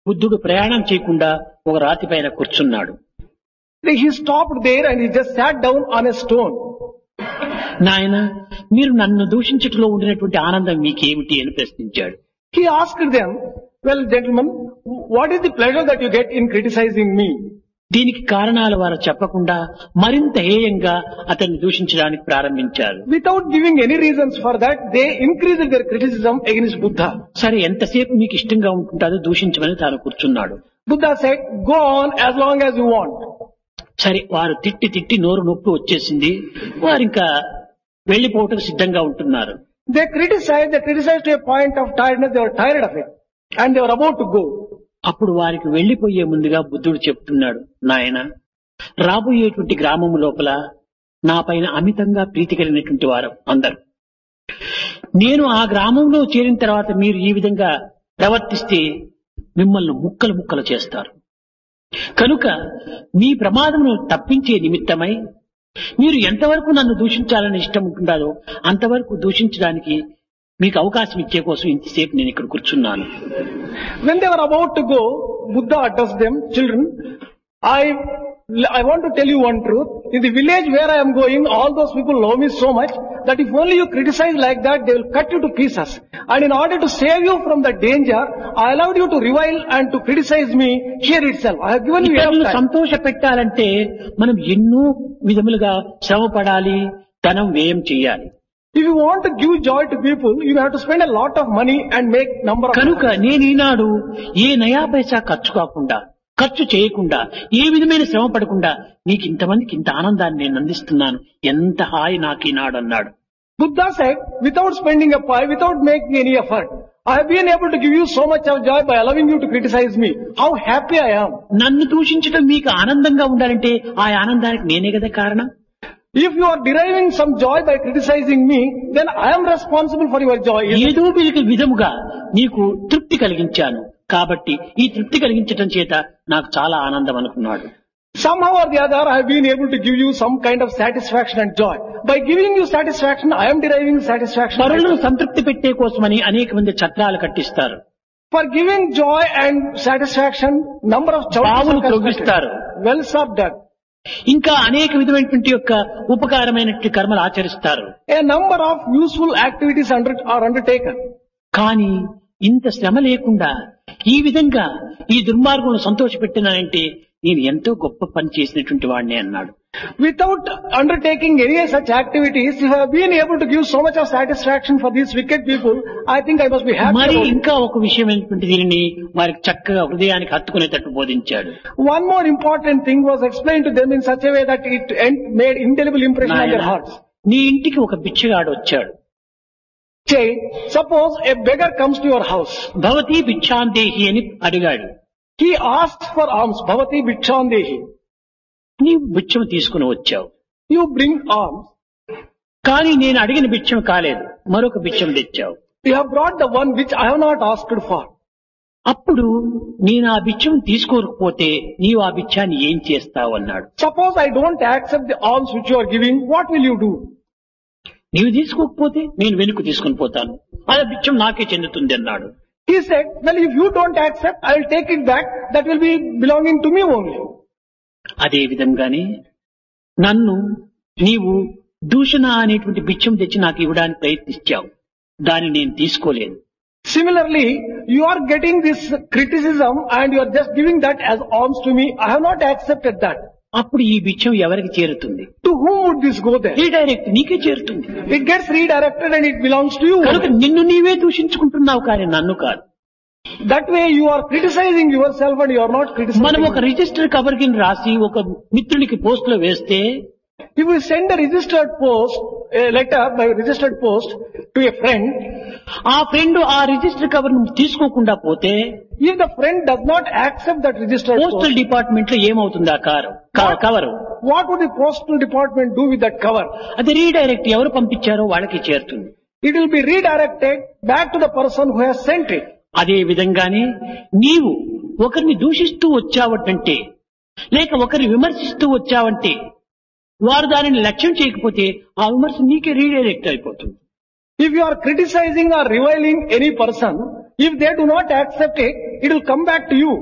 బుద్ధుడు ప్రయాణం చేయకుండా ఒక రాతి పైన కూర్చున్నాడు. He stopped there and he just sat down on a stone. నాయన, మీరు నన్ను దూషించటంలో ఉండినటువంటి ఆనందం మీకేమిటి అని ప్రశ్నించాడు. He asked them, well, gentlemen, what is the pleasure that you get in criticizing me? దీనికి కారణాలు వారు చెప్పకుండా మరింత హేయంగా అతన్ని దూషించడానికి ప్రారంభించారు. Without giving any reasons for that, they increased their criticism against Buddha. సరే, ఎంతసేపు మీకు ఇష్టంగా ఉంటుందో దూషించమని తాను కూర్చున్నాడు. Buddha said, go on as long as you want. సరే, వారు తిట్టి తిట్టి నోరు నొప్పి వచ్చేసింది. వారు ఇంకా వెళ్లిపోవటం సిద్ధంగా ఉంటున్నారు. They criticized to a point of tiredness. They were tired of it and they were about to go. అప్పుడు వారికి వెళ్లిపోయే ముందుగా బుద్ధుడు చెప్తున్నాడు, నాయన, రాబోయేటువంటి గ్రామము లోపల నా పైన అమితంగా ప్రీతి కలిగినటువంటి వారు అందరు. నేను ఆ గ్రామంలో చేరిన తర్వాత మీరు ఈ విధంగా ప్రవర్తిస్తే మిమ్మల్ని ముక్కలు ముక్కలు చేస్తారు. కనుక మీ ప్రమాదమును తప్పించే నిమిత్తమై మీరు ఎంతవరకు నన్ను దూషించాలని ఇష్టం ఉంటుందో అంతవరకు దూషించడానికి మీకు అవకాశం ఇచ్చే కోసం ఇంతసేపు నేను ఇక్కడ కూర్చున్నాను. When they were about to go, Buddha addressed them, children, I want to tell you one truth. In the village where I am going, all those people love me so much that if only you criticize like that, they will cut you to pieces. And in order to save you from the danger, I allowed you to revile and to criticize me here itself. I have given you enough time. సంతోష పెట్టాలంటే మనం ఎన్నో విధములుగా శ్రమ పడాలి, ధనం వ్యయం చేయాలి. If you want to give joy to people, you have to spend a lot of money and make number of కనుక నేను ఈనాడు ఏ నయా పైసా ఖర్చు చేయకుండా ఏ విధమైన శ్రమ పడకుండా నీకు ఇంతమందికి ఇంత ఆనందాన్ని నేను అందిస్తున్నాను, ఎంత హాయి నాకు ఈనాడు అన్నాడు. Buddha said, without spending a pie, without making any effort, I have been able to give you so much of joy by allowing you to criticize me. How happy I am. నన్ను దూషించడం మీకు ఆనందంగా ఉండాలంటే ఆ ఆనందానికి నేనే కదా కారణం. If you are deriving some joy by criticizing me, then I am responsible for your joy. ఏదో విధముగా నీకు తృప్తి కలిగించాను కాబట్టి ఈ తృప్తి కలిగించటం చేత నాకు చాలా ఆనందం అనుకున్నాడు. Somehow or the other, I have been able to give you some kind of satisfaction and joy. By giving you satisfaction, I am deriving satisfaction. పరులను సంతృప్తి పెట్టే కోసమని అనేక మంది ఛత్రాలు కట్టిస్తారు. For giving joy and satisfaction, number of బావులు త్రవ్విస్తారు, wells are dug. ఇంకా అనేక విధమైనటువంటి యొక్క ఉపకారమైనటువంటి కర్మలు ఆచరిస్తారు. A number of useful activities are undertaken. కానీ ఇంత శ్రమ లేకుండా ఈ విధంగా ఈ దుర్మార్గులను సంతోషపెట్టినానంటే నేను ఎంతో గొప్ప పని చేసినటువంటి వాడిని అన్నాడు. Without undertaking any such activities, if I have been able to give so much of satisfaction for these wicked people, I think I must be happy. మరి ఇంకా ఒక విషయం ఏంటంటే దీనిని వారికి చక్కగా హృదయానికి హత్తుకునేటట్టు బోధించాడు. One more important thing was explained to them in such a way that it made indelible impression on their hearts. నీ ఇంటికి ఒక బిచ్చగాడు వచ్చాడు. Say, suppose a beggar comes to your house. భవతి భిక్షాందేహి అని అడిగాడు. He asks for alms. Bhavati bhikshandehi. నీవు భిక్షం తీసుకుని వచ్చావు. You bring alms. కానీ నేను అడిగిన భిక్షం కాలేదు, మరొక భిక్షం తెచ్చావు. You have brought the one which I have not asked for. అప్పుడు నేను ఆ భిక్షం తీసుకోకపోతే నీవు ఆ భిక్షాన్ని ఏం చేస్తావు అన్నాడు. Suppose I don't accept the alms which you are giving, what will you do? నీవు తీసుకోకపోతే నేను వెనుక తీసుకుని పోతాను, ఆ భిక్షం నాకే చెందుతుంది అన్నాడు. He said, well, if you don't accept, I will take it back. That will be belonging to me only. అదే విధంగానే నన్ను నీవు దూషణ అనేటువంటి భిక్షం తెచ్చి నాకు ఇవ్వడానికి ప్రయత్నించావు, దాన్ని నేను తీసుకోలేదు. Similarly, you are getting this criticism and you are just giving that as alms to me. I have not accepted that. అప్పుడు ఈ భిక్షం ఎవరికి చేరుతుంది? To whom would this go then? Redirect నీకే చేరుతుంది. It gets redirected and it belongs to you. కనుక నిన్ను నీవే దూషించుకుంటున్నావు కానీ నన్ను కాదు. That way you are criticizing yourself and you are not criticizing. మనం ఒక రిజిస్టర్ కవర్ కింద రాసి ఒక మిత్రునికి పోస్ట్ లో వేస్తే, if we send a letter by registered post to a friend, ఆ ఫ్రెండ్ ఆ రిజిస్టర్ కవర్ తీసుకోకుండా పోతే, if the friend does not accept that registered postal department లో ఏమవుతుంది ఆ cover? What would the postal department do with that cover? అది redirect ఎవరు పంపించారో వాళ్ళకి చేరుతుంది. It will be redirected back to the person who has sent it. అదే విధంగానే నీవు ఒకరిని దూషిస్తూ వచ్చావంటే లేక ఒకరిని విమర్శిస్తూ వచ్చావంటే వారు దానిని లక్ష్యం చేయకపోతే ఆ విమర్శ నీకే రీడైరెక్ట్ అయిపోతుంది. If you are criticizing or reviling any person, if they do not accept it, it will come back to you.